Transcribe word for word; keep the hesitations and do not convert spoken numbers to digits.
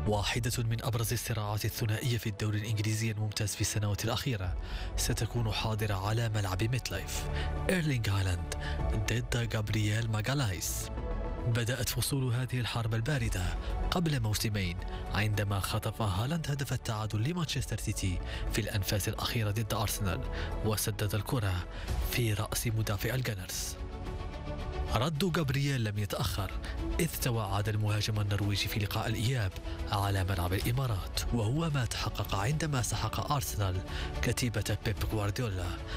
واحدة من أبرز الصراعات الثنائية في الدوري الإنجليزي الممتاز في السنوات الأخيرة ستكون حاضرة على ملعب ميت لايف. إيرلينغ هالاند ضد جابرييل ماغالايس. بدأت فصول هذه الحرب الباردة قبل موسمين عندما خطف هالاند هدف التعادل لمانشستر سيتي في الأنفاس الأخيرة ضد أرسنال، وسدد الكرة في رأس مدافع الجنرز. رد جابرييل لم يتأخر، إذ توعد المهاجم النرويجي في لقاء الإياب على ملعب الإمارات، وهو ما تحقق عندما سحق أرسنال كتيبة بيب غوارديولا